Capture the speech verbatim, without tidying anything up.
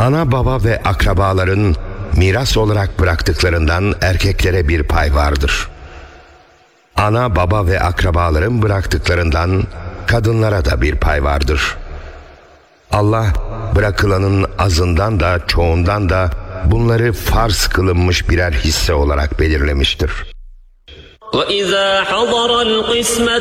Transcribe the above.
Ana baba ve akrabaların miras olarak bıraktıklarından erkeklere bir pay vardır. Ana baba ve akrabaların bıraktıklarından kadınlara da bir pay vardır. Allah bırakılanın azından da çoğundan da bunları farz kılınmış birer hisse olarak belirlemiştir. وَإِذَا حَضَرَ الْقِسْمَةَ